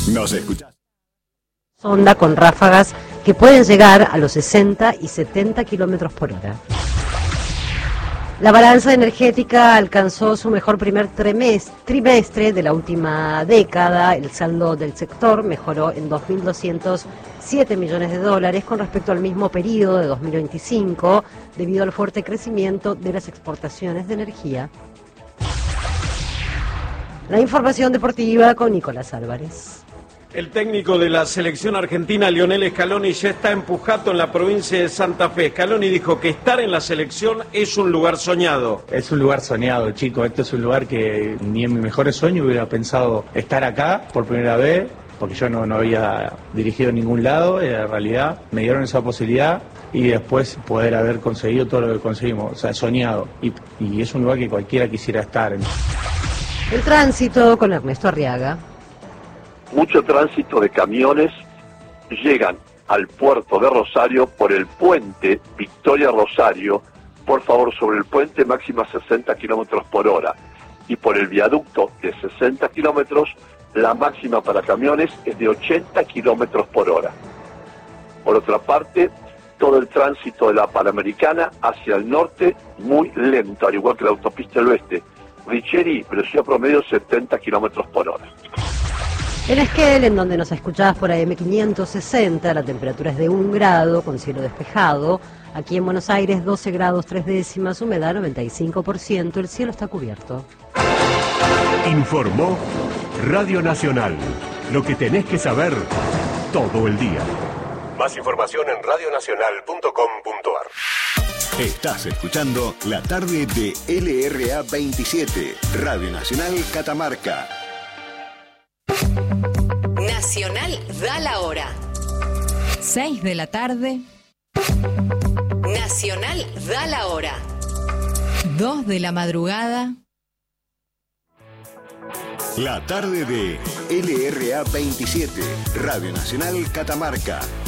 Nos escuchás. Sonda con ráfagas que pueden llegar a los 60 y 70 kilómetros por hora. La balanza energética alcanzó su mejor primer trimestre de la última década. El saldo del sector mejoró en 2.207 millones de dólares con respecto al mismo periodo de 2025, debido al fuerte crecimiento de las exportaciones de energía. La información deportiva con Nicolás Álvarez. El técnico de la selección argentina, Lionel Scaloni, ya está empujado en la provincia de Santa Fe. Scaloni dijo que estar en la selección es un lugar soñado. Es un lugar soñado, chicos. Este es un lugar que ni en mis mejores sueños hubiera pensado estar acá por primera vez, porque yo no había dirigido en ningún lado. En realidad me dieron esa posibilidad y después poder haber conseguido todo lo que conseguimos. O sea, soñado. Y es un lugar que cualquiera quisiera estar. El tránsito con Ernesto Arriaga. Mucho tránsito de camiones llegan al puerto de Rosario por el puente Victoria Rosario, por favor, sobre el puente máxima 60 kilómetros por hora, y por el viaducto de 60 kilómetros, la máxima para camiones es de 80 kilómetros por hora. Por otra parte, todo el tránsito de la Panamericana hacia el norte muy lento, al igual que la autopista del oeste. Richeri, velocidad promedio 70 kilómetros por hora. En Esquel, en donde nos escuchabas por AM 560, la temperatura es de 1 grado, con cielo despejado. Aquí en Buenos Aires, 12 grados 3 décimas, humedad 95%, el cielo está cubierto. Informó Radio Nacional. Lo que tenés que saber todo el día. Más información en radionacional.com.ar. Estás escuchando la tarde de LRA 27, Radio Nacional Catamarca. Nacional da la hora. 6 de la tarde. Nacional da la hora. 2 de la madrugada. La tarde de LRA 27, Radio Nacional Catamarca.